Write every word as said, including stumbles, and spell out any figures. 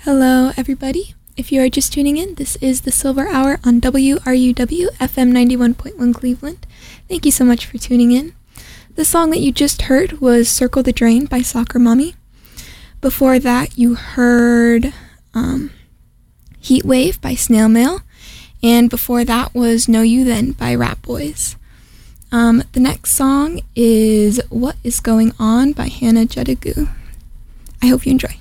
Hello, everybody. If you are just tuning in, this is the Silver Hour on W R U W F M ninety-one point one Cleveland. Thank you so much for tuning in. The song that you just heard was Circle the Drain by Soccer Mommy. Before that, you heard um, Heat Wave by Snail Mail. And before that was Know You Then by Rat Boys. Um, the next song is What Is Going On by Hannah Judagu. I hope you enjoy.